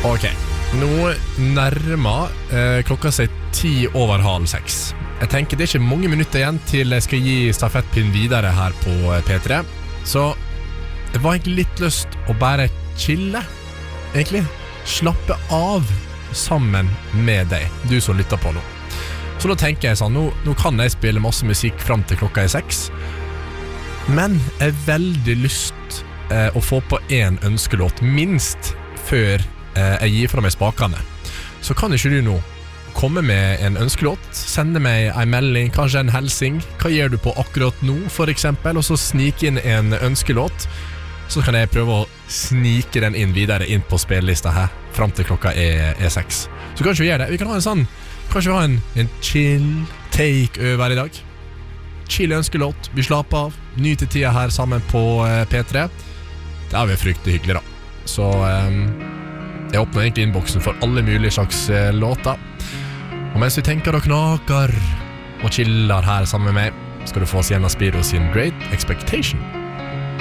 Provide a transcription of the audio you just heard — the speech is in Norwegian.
Ok, nå nærmer klokka seg 6:10. Jeg tenker det ikke mange minutter igjen til jeg skal gi stafettpinn videre her på P3. Så det var egentlig litt lyst å bare chille. Egentlig slappe av sammen med deg, du som lytter på nå. Så da tenker jeg sånn, nå kan jeg spille masse musikk frem til klokka 6. Men jeg har veldig lyst å få på en ønskelåt, minst før jeg gir fra meg spakene. Så kan ikke du nå komme med en ønskelåt, sende meg en melding, kanskje en helsing. Hva gjør du på akkurat nå, for eksempel? Og så snike inn en ønskelåt. Så kan jeg prøve å snike den inn videre inn på spillelista her, frem til klokka 6. Så kanskje vi gjør det. Vi kan ha en sånn, kanskje vi ha en chill take-over i dag. Chill ønskelåt, vi slapper av, nyter tida her sammen på P3. Det har vi fryktelig hyggelig da. Så jeg åpner egentlig innboksen for alle mulige slags låter. Og mens du tenker og knaker og chiller her sammen med meg, skal du få oss Sienna Spiro sin Great Expectation.